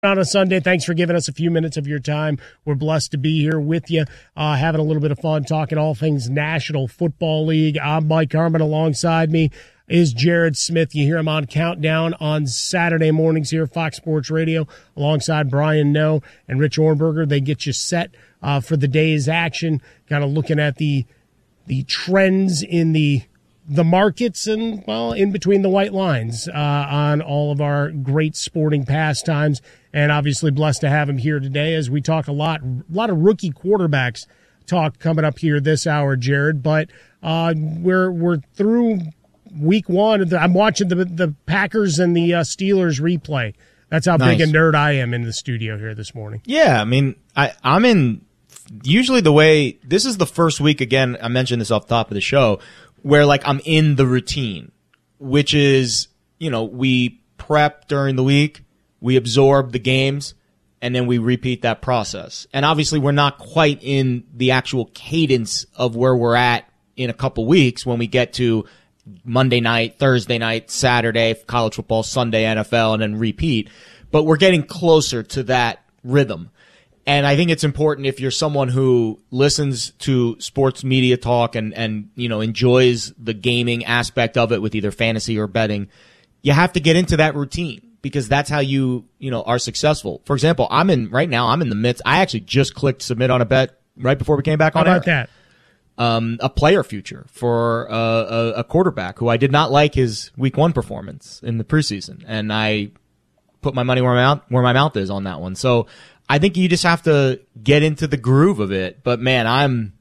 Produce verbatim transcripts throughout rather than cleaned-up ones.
On a Sunday, thanks for giving us a few minutes of your time. We're blessed to be here with you, uh, having a little bit of fun talking all things National Football League. I'm Mike Harmon. Alongside me is Jared Smith. You hear him on Countdown on Saturday mornings here at Fox Sports Radio, alongside Brian Noe and Rich Ornberger. They get you set uh, for the day's action, kind of looking at the the trends in the the markets and, well, in between the white lines uh, on all of our great sporting pastimes. And obviously blessed to have him here today as we talk a lot, a lot of rookie quarterbacks talk coming up here this hour, Jared. But uh, we're we're through week one. I'm watching the the Packers and the uh, Steelers replay. That's how Nice. big a nerd I am in the studio here this morning. Yeah, I mean, I, I'm in usually the way this is the first week, again, I mentioned this off the top of the show, where like I'm in the routine, which is, you know, we prep during the week, we absorb the games, and then we repeat that process. And obviously we're not quite in the actual cadence of where we're at in a couple weeks when we get to Monday night, Thursday night, Saturday, college football, Sunday, N F L, and then repeat. But we're getting closer to that rhythm. And I think it's important if you're someone who listens to sports media talk and, and, you know, enjoys the gaming aspect of it with either fantasy or betting, you have to get into that routine because that's how you, you know, are successful. For example, I'm in, right now, I'm in the midst, I actually just clicked submit on a bet right before we came back on How about air. that? Um, a player future for uh, a, a quarterback who I did not like his week one performance in the preseason. And I put my money where my mouth, where my mouth is on that one. So I think you just have to get into the groove of it. But man, I'm,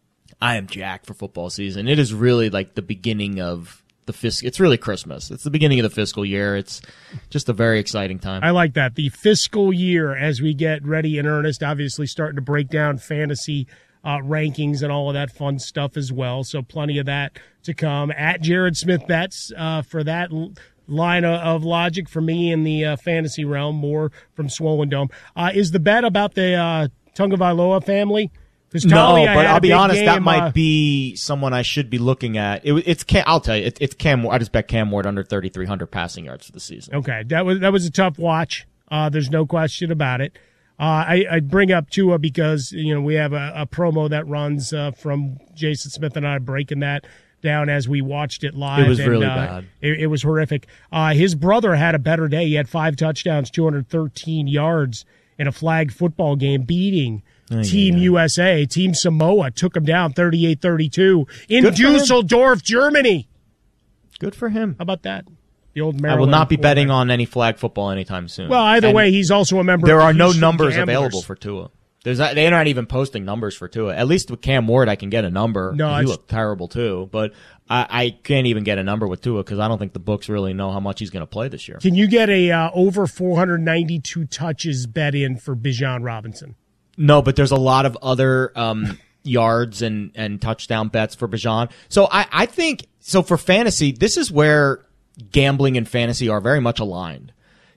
I am jacked for football season. It is really like the beginning of the fiscal. It's really Christmas. It's the beginning of the fiscal year. It's just a very exciting time. I like that. The fiscal year as we get ready in earnest, obviously starting to break down fantasy uh, rankings and all of that fun stuff as well. So plenty of that to come. At Jared Smith Bets uh, for that l- line of, of logic for me in the uh, fantasy realm, more from Swollen Dome. Uh, is the bet about the uh, Tagovailoa family? No, but I'll be honest, game, that might uh, be someone I should be looking at. It, it's Cam, I'll tell you, it, it's Cam Ward. I just bet Cam Ward under thirty-three hundred passing yards for the season. Okay, that was that was a tough watch. Uh, there's no question about it. Uh, I, I bring up Tua because you know we have a, a promo that runs uh, from Jason Smith and I breaking that down as we watched it live. It was and, really uh, bad. It, it was horrific. Uh, his brother had a better day. He had five touchdowns, two hundred thirteen yards in a flag football game, beating Oh, Team yeah. U S A. Team Samoa took him down thirty-eight thirty-two in Good for him. Dusseldorf, Germany. Good for him. How about that? The old I Maryland will not be quarterback. betting on any flag football anytime soon. Well, either And way, he's also a member there of are no Houston numbers Gamblers. available for Tua. There's not, they're not even posting numbers for Tua. At least with Cam Ward, I can get a number. No, he it's- looked terrible too. But I, I can't even get a number with Tua because I don't think the books really know how much he's going to play this year. Can you get a uh, over four hundred ninety-two touches bet in for Bijan Robinson? No, but there's a lot of other um, yards and, and touchdown bets for Bijan. So I, I think, so for fantasy, this is where gambling and fantasy are very much aligned.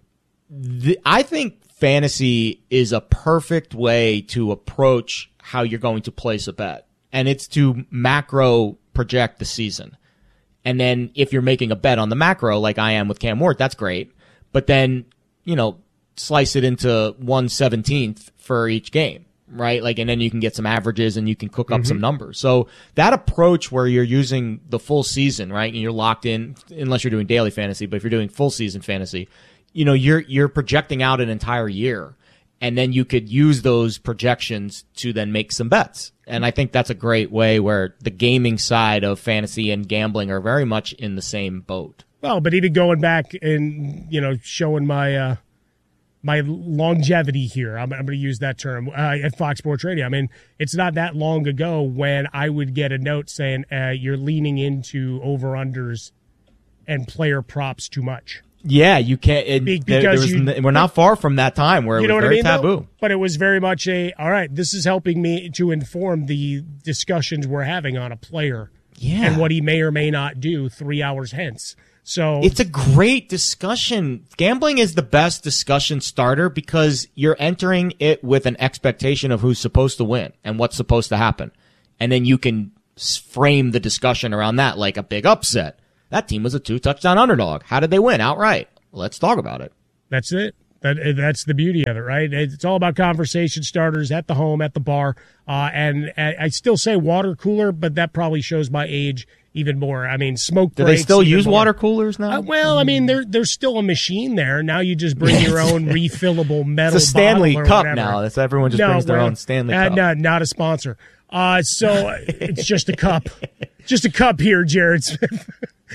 The, I think fantasy is a perfect way to approach how you're going to place a bet. And it's to macro project the season. And then if you're making a bet on the macro, like I am with Cam Ward, that's great. But then, you know, slice it into one seventeenth for each game, right? Like, and then you can get some averages and you can cook up Mm-hmm. some numbers. So that approach where you're using the full season, right? And you're locked in, unless you're doing daily fantasy, but if you're doing full season fantasy, you know, you're, you're projecting out an entire year and then you could use those projections to then make some bets. And I think that's a great way where the gaming side of fantasy and gambling are very much in the same boat. Well, but even going back and, you know, showing my uh, my longevity here, I'm, I'm going to use that term, uh, at Fox Sports Radio. I mean, it's not that long ago when I would get a note saying uh, you're leaning into over-unders and player props too much. Yeah, you can't. It, Be- there- there because was you- n- we're not far from that time where You it know was what I very mean? though? taboo. But it was very much a, all right, this is helping me to inform the discussions we're having on a player Yeah. and what he may or may not do three hours hence. So It's a great discussion. Gambling is the best discussion starter because you're entering it with an expectation of who's supposed to win and what's supposed to happen. And then you can s- frame the discussion around that like a big upset. That team was a two-touchdown underdog. How did they win? Outright. Let's talk about it. that's it. That, that's the beauty of it, right? It's all about conversation starters at the home, at the bar. Uh, and I still say water cooler, but that probably shows my age even more. I mean, smoke breaks. Do they still use more. water coolers now? Uh, well, I mean, there, there's still a machine there. Now you just bring your own refillable metal It's a Stanley bottle or Cup whatever. now. That's everyone just no, brings their well, own Stanley uh, Cup. No, not a sponsor. Uh, so it's just a cup. Just a cup here, Jared Smith.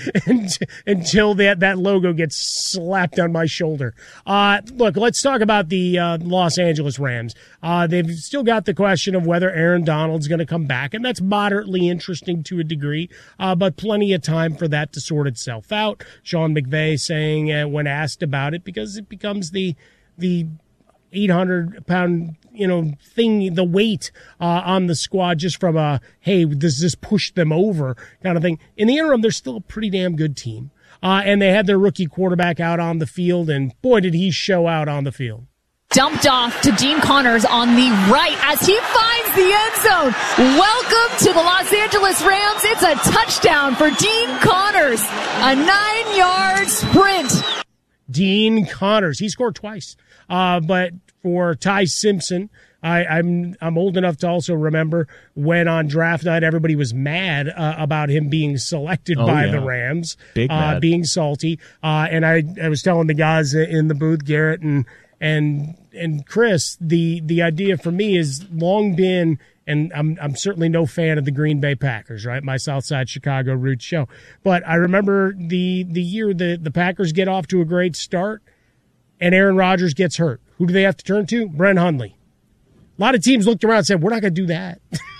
Until that, that logo gets slapped on my shoulder. Uh, look, let's talk about the uh, Los Angeles Rams. Uh, they've still got the question of whether Aaron Donald's going to come back, and that's moderately interesting to a degree, uh, but plenty of time for that to sort itself out. Sean McVay saying uh, when asked about it, because it becomes the the eight hundred pound you know, thing, the weight uh, on the squad just from a, hey, does this push them over kind of thing. In the interim, they're still a pretty damn good team. Uh, and they had their rookie quarterback out on the field, and boy, did he show out on the field. Dumped off to Dean Connors on the right as he finds the end zone. Welcome to the Los Angeles Rams. It's a touchdown for Dean Connors. A nine-yard sprint. Dean Connors. He scored twice. Uh, but for Ty Simpson, I, I'm I'm old enough to also remember when on draft night everybody was mad uh, about him being selected oh, by yeah. the Rams, Big uh, mad. being salty. Uh, and I, I was telling the guys in the booth, Garrett and and and Chris, the the idea for me has long been, and I'm I'm certainly no fan of the Green Bay Packers, right? My Southside Chicago roots show. But I remember the the year the, the Packers get off to a great start and Aaron Rodgers gets hurt. Who do they have to turn to? Brent Hundley. A lot of teams looked around and said, we're not going to do that.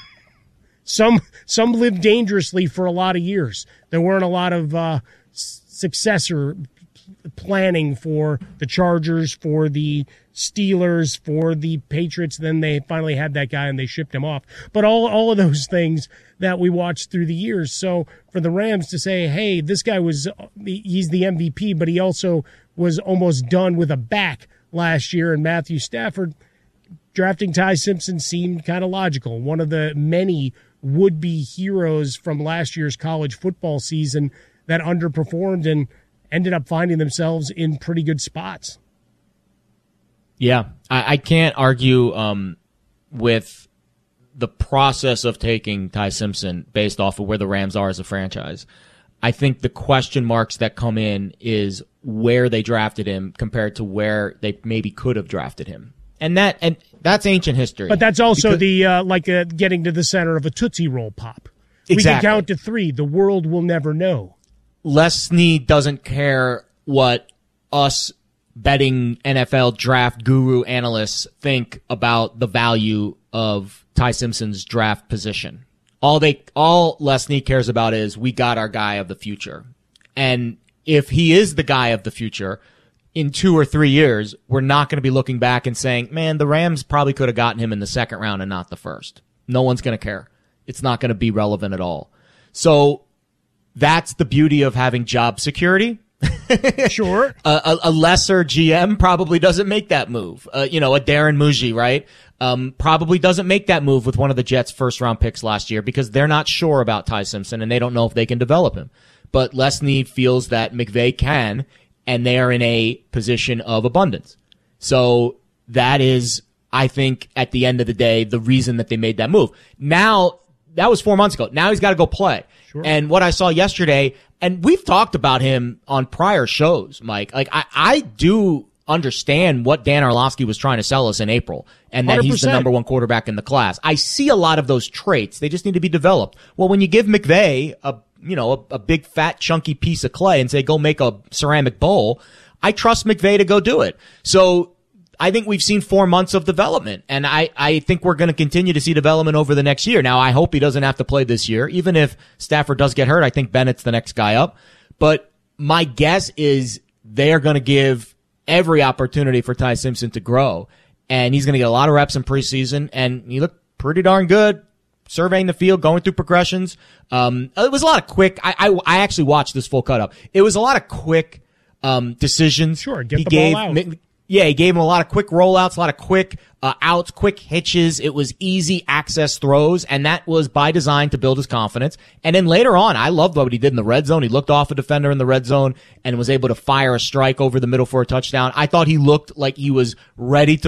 some some lived dangerously for a lot of years. There weren't a lot of uh, successor planning for the Chargers, for the Steelers, for the Patriots. Then they finally had that guy and they shipped him off. But all, all of those things that we watched through the years. So for the Rams to say, hey, this guy was, he's the M V P, but he also was almost done with a back last year, and Matthew Stafford, drafting Ty Simpson seemed kind of logical. One of the many would-be heroes from last year's college football season that underperformed and ended up finding themselves in pretty good spots. Yeah, I, I can't argue um, with the process of taking Ty Simpson based off of where the Rams are as a franchise. I think the question marks that come in is where they drafted him compared to where they maybe could have drafted him. And that and that's ancient history. But that's also because, the uh, like uh, getting to the center of a Tootsie Roll pop. Exactly. We can count to three. The world will never know. Les Snead doesn't care what us betting N F L draft guru analysts think about the value of Ty Simpson's draft position. All they, all Les Snead cares about is we got our guy of the future. And if he is the guy of the future in two or three years, we're not going to be looking back and saying, man, the Rams probably could have gotten him in the second round and not the first. No one's going to care. It's not going to be relevant at all. So that's the beauty of having job security. Sure. a, a, a lesser G M probably doesn't make that move. Uh, you know, a Darren Muji, right? Um, probably doesn't make that move with one of the Jets' first round picks last year because they're not sure about Ty Simpson and they don't know if they can develop him. But Les Snead feels that McVay can, and they are in a position of abundance. So that is, I think, at the end of the day, the reason that they made that move. Now, that was four months ago. Now he's got to go play. Sure. And what I saw yesterday, and we've talked about him on prior shows, Mike. Like, I, I do understand what Dan Orlovsky was trying to sell us in April, and that one hundred percent he's the number one quarterback in the class. I see a lot of those traits. They just need to be developed. Well, when you give McVay a, you know, a, a big fat chunky piece of clay and say, go make a ceramic bowl, I trust McVay to go do it. So I think we've seen four months of development, and I, I think we're going to continue to see development over the next year. Now, I hope he doesn't have to play this year. Even if Stafford does get hurt, I think Bennett's the next guy up. But my guess is they're going to give every opportunity for Ty Simpson to grow, and he's going to get a lot of reps in preseason, and he looked pretty darn good surveying the field, going through progressions. Um, it was a lot of quick. I, I, I actually watched this full cut up. It was a lot of quick um, decisions. Sure, get he the gave, ball out. Yeah, he gave him a lot of quick rollouts, a lot of quick uh, outs, quick hitches. It was easy access throws, and that was by design to build his confidence. And then later on, I loved what he did in the red zone. He looked off a defender in the red zone and was able to fire a strike over the middle for a touchdown. I thought he looked like he was ready to